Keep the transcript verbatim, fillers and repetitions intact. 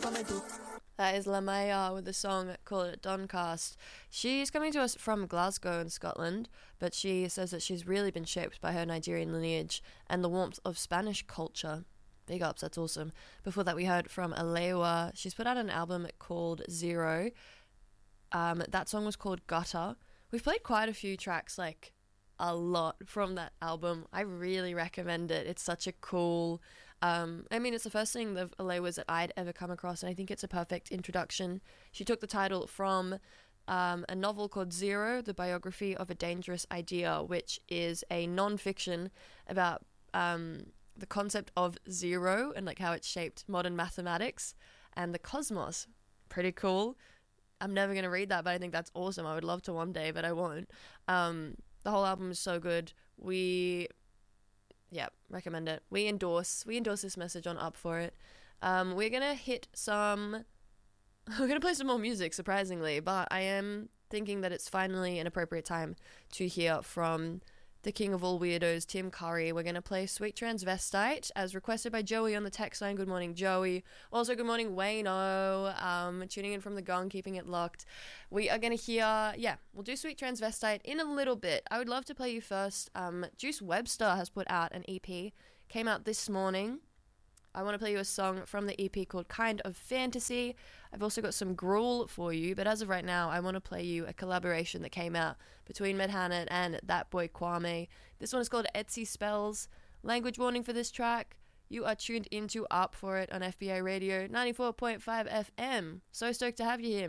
That is Lamaya with the song called Doncaster. She's coming to us from Glasgow in Scotland, but she says that she's really been shaped by her Nigerian lineage and the warmth of Spanish culture. Big ups, that's awesome. Before that we heard from Alewa. She's put out an album called Zero. Um, that song was called Gutter. We've played quite a few tracks, like a lot from that album. I really recommend it. It's such a cool um I mean, it's the first thing of Alewa's that I'd ever come across, and I think it's a perfect introduction. She took the title from um, a novel called Zero, the biography of a dangerous idea, which is a non-fiction about um the concept of zero and like how it's shaped modern mathematics and the cosmos. Pretty cool. I'm never going to read that, but I think that's awesome. I would love to one day, but I won't. um The whole album is so good. We, yeah, recommend it. We endorse, we endorse this message on Up For It. Um, we're going to hit some, we're going to play some more music, surprisingly, but I am thinking that it's finally an appropriate time to hear from the king of all weirdos, Tim Curry. We're going to play Sweet Transvestite, as requested by Joey on the text line. Good morning, Joey. Also, good morning, Wayno. Um, tuning in from the gong, keeping it locked. We are going to hear, yeah, we'll do Sweet Transvestite in a little bit. I would love to play you first. Um, Juice Webster has put out an E P. Came out this morning. I want to play you a song from the E P called Kind of Fantasy. I've also got some Gruel for you, but as of right now, I want to play you a collaboration that came out between Medhanat and That Boy Kwame. This one is called Etsy Spells. Language warning for this track. You are tuned into Up For It on F B A Radio ninety-four point five F M. So stoked to have you here,